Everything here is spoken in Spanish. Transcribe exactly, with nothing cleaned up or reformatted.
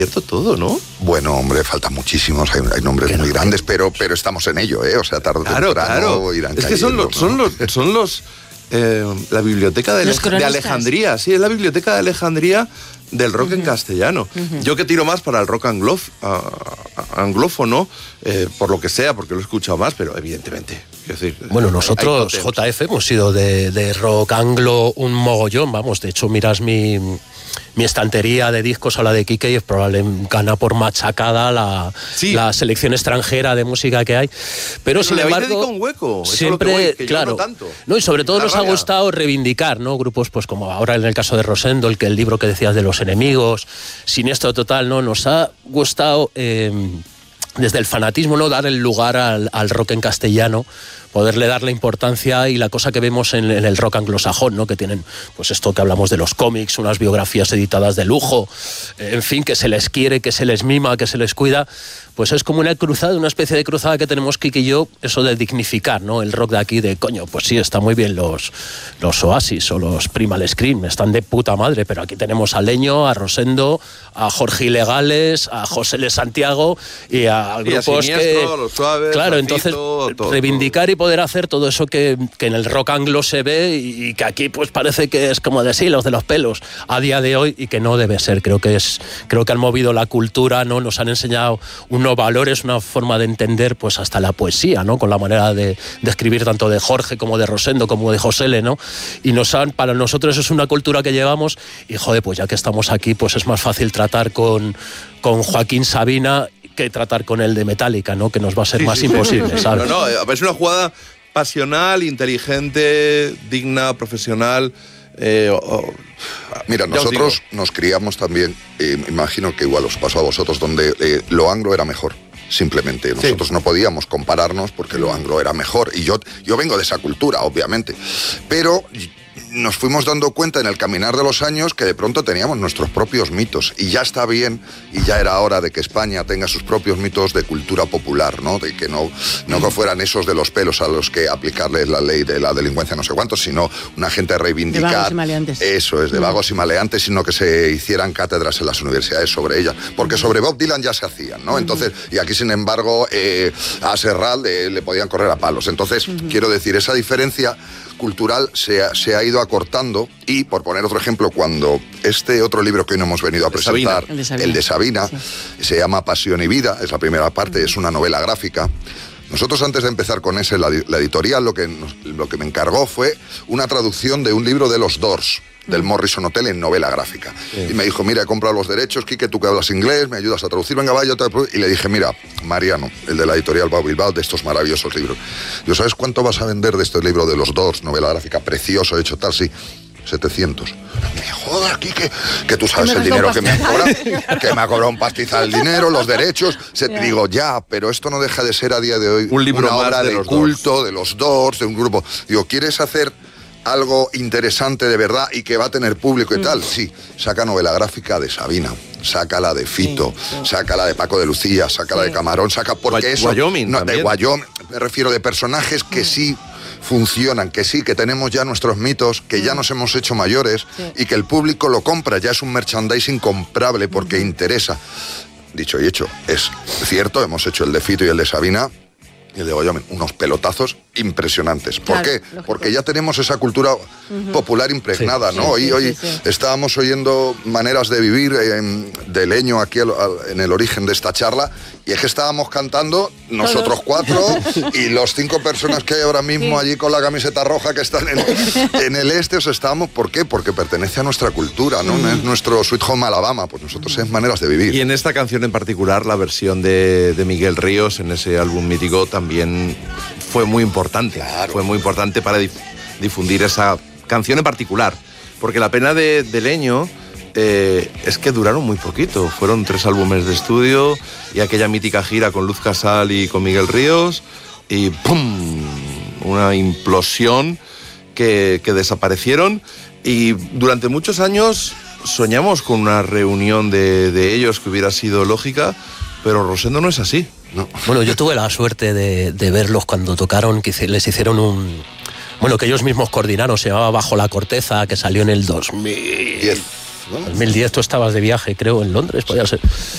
cierto todo, ¿no? Bueno, hombre, faltan muchísimos, hay, hay nombres muy grandes, pero, pero estamos en ello, ¿eh? O sea, tarde o claro, temprano claro. irán Es que son cayendo, los, ¿no? son los, son los eh, la biblioteca de, Los de Alejandría, sí, es la biblioteca de Alejandría del rock uh-huh. en castellano. Uh-huh. Yo que tiro más para el rock anglof, uh, anglófono, eh, por lo que sea, porque lo he escuchado más, pero evidentemente. Es decir, bueno, nosotros, J F, hemos sido de, de rock anglo un mogollón, vamos, de hecho, miras mi... mi estantería de discos o la de Quique y es probable gana por machacada la, sí. la selección extranjera de música que hay, pero, pero sin le embargo un hueco. siempre voy, que claro no, tanto. no y sobre todo la nos rabia. ha gustado reivindicar, ¿no? Grupos pues como ahora en el caso de Rosendo, el que el libro que decías de Los Enemigos, Siniestro Total, no nos ha gustado eh, desde el fanatismo, no dar el lugar al, al rock en castellano, poderle dar la importancia y la cosa que vemos en, en el rock anglosajón, ¿no? Que tienen pues esto que hablamos de los cómics, unas biografías editadas de lujo, eh, en fin, que se les quiere, que se les mima, que se les cuida, pues es como una cruzada, una especie de cruzada que tenemos Kiki y yo, eso de dignificar, ¿no? El rock de aquí, de coño, pues sí, está muy bien los, los Oasis o los Primal Scream, están de puta madre, pero aquí tenemos a Leño, a Rosendo, a Jorge Ilegales, a José L. Santiago y a grupos y a que... los suaves, claro, Racito, entonces todo, reivindicar y poder hacer todo eso que, que en el rock anglo se ve y que aquí pues parece que es como de sí, los de los pelos a día de hoy y que no debe ser. Creo que es, creo que han movido la cultura, ¿no? Nos han enseñado unos valores, una forma de entender pues hasta la poesía, ¿no? Con la manera de, de escribir tanto de Jorge como de Rosendo como de José L, ¿no? Y nos han, para nosotros es una cultura que llevamos y joder, pues ya que estamos aquí pues es más fácil tratar con, con Joaquín Sabina que tratar con el de Metallica, ¿no? Que nos va a ser sí, más sí, imposible, sí. ¿sabes? No, no, es una jugada pasional, inteligente, digna, profesional. Eh, oh, Mira, nosotros nos criamos también, eh, imagino que igual os pasó a vosotros, donde eh, lo anglo era mejor. Simplemente, nosotros sí. no podíamos compararnos porque lo anglo era mejor. Y yo, yo vengo de esa cultura, obviamente. Pero nos fuimos dando cuenta en el caminar de los años que de pronto teníamos nuestros propios mitos. Y ya está bien, y ya era hora de que España tenga sus propios mitos de cultura popular, ¿no? De que no, no que fueran esos de los pelos a los que aplicarles la ley de la delincuencia no sé cuántos, sino una gente a reivindicar. De vagos y maleantes. Eso es, de vagos y maleantes, sino que se hicieran cátedras en las universidades sobre ella. Porque sobre Bob Dylan ya se hacían, ¿no? Entonces, y aquí sin embargo, eh, a Serrat eh, le podían correr a palos. Entonces, uh-huh. quiero decir, esa diferencia cultural se ha, se ha ido acortando y, por poner otro ejemplo, cuando este otro libro que hoy no hemos venido a presentar, el de Sabina, el de Sabina sí. se llama Pasión y Vida, es la primera parte, uh-huh. es una novela gráfica. Nosotros antes de empezar con ese, la, la editorial lo que, nos, lo que me encargó fue una traducción de un libro de los Doors, del Morrison Hotel en novela gráfica. Sí. Y me dijo, mira, he comprado los derechos, Quique, tú que hablas inglés, me ayudas a traducir, venga, vaya, te... Y le dije, mira, Mariano, el de la editorial Bau Bilbao, de estos maravillosos libros. Yo, ¿sabes cuánto vas a vender de este libro de los Doors, novela gráfica, precioso, hecho tal, sí? setecientos. Me jodas, Quique, que tú sabes el dinero que me ha cobrado, que me ha cobrado un pastizal el dinero, los derechos. Se, yeah. Digo, ya, pero esto no deja de ser a día de hoy un libro una obra de, de los culto, Doors. de los Doors, de un grupo. Digo, ¿quieres hacer algo interesante de verdad y que va a tener público y mm. tal? Sí, saca novela gráfica de Sabina, saca la de Fito, sí, sí. saca la de Paco de Lucía, saca sí. la de Camarón, saca porque Guay- eso... Wyoming no, también. De Wyoming, me refiero de personajes que mm. sí funcionan, que sí, que tenemos ya nuestros mitos, que mm. ya nos hemos hecho mayores sí. y que el público lo compra, ya es un merchandising comprable porque mm. interesa. Dicho y hecho, es cierto, hemos hecho el de Fito y el de Sabina, y el de Wyoming, unos pelotazos impresionantes. ¿Por claro, qué? lógico. Porque ya tenemos esa cultura uh-huh. popular impregnada, sí, ¿no? sí, hoy sí, hoy sí, sí. estábamos oyendo maneras de vivir eh, de Leño aquí al, al, en el origen de esta charla, y es que estábamos cantando nosotros Todos. cuatro y los cinco personas que hay ahora mismo sí. allí con la camiseta roja que están en, en el este, o sea, estábamos, ¿por qué? Porque pertenece a nuestra cultura, ¿no? Uh-huh. Es nuestro Sweet Home Alabama, pues nosotros uh-huh. es maneras de vivir. Y en esta canción en particular, la versión de, de Miguel Ríos en ese álbum mítico también fue muy importante, claro. fue muy importante para dif- difundir esa canción en particular, porque la pena de, de Leño eh, es que duraron muy poquito, fueron tres álbumes de estudio y aquella mítica gira con Luz Casal y con Miguel Ríos y ¡pum! Una implosión que, que desaparecieron, y durante muchos años soñamos con una reunión de, de ellos que hubiera sido lógica, pero Rosendo no es así. No. Bueno, yo tuve la suerte de, de verlos cuando tocaron, que les hicieron un... Bueno, que ellos mismos coordinaron, se llamaba Bajo la Corteza, que salió en el dos mil diez. dos mil diez, tú estabas de viaje, creo, en Londres, podía ser.